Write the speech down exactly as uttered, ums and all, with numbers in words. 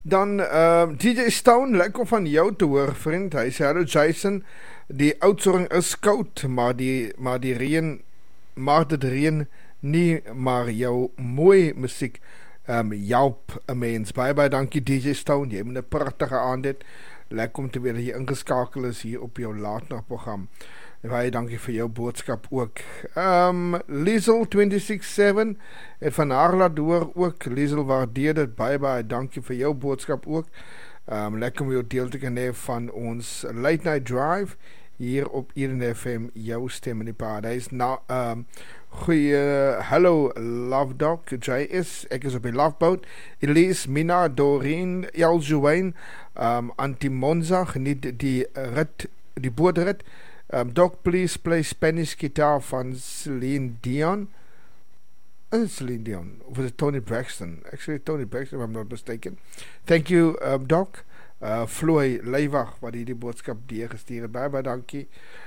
Dan uh, D J Stone, lekker van jou te hoor, vriend. Hy sê, hallo Jason, die outsoring is koud, maar die, maar die reën, maar dit reën nie, maar jou mooi muziek um, help een mens. Baie, baie dankie D J Stone, jy moet een prachtige aand het. Lekker om te weer dat jy ingeskakel is hier op jou laatnachtprogram. Baie dankie vir jou boodskap ook. Um, Liesel twee ses sewe het van haar laat hoor ook. Liesel waardeer dit. Baie baie dankie vir jou boodskap ook. Um, lekker om jou deel te kan hê van ons Late Night Drive hier op Eden F M, jou stem in die paradijs. Nou, um, goeie, hallo Love Doc, J S, ek is op die Love Boat. Elise, Mina, Doreen, Eljoein, um, Antimonza, geniet die rit, die bootrit. Um, Doc, please play Spanish guitar van Celine Dion. Uh, Celine Dion. Of is it Tony Braxton? Actually, Tony Braxton, if I'm not mistaken. Thank you, um, Doc. Uh, Floy Leywag, wat hier die boodskap deurgestuur het. Baie, baie dankie.